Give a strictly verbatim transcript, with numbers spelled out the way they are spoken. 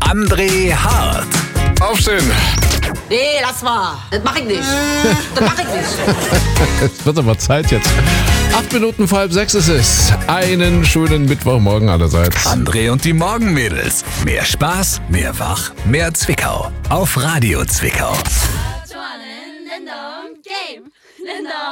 André Hart. Aufstehen. Nee, lass mal. Das mach ich nicht. Das mach ich nicht. Es wird aber Zeit jetzt. Acht Minuten vor halb sechs ist es. Einen schönen Mittwochmorgen allerseits. André und die Morgenmädels. Mehr Spaß, mehr Wach, mehr Zwickau. Auf Radio Zwickau. Game.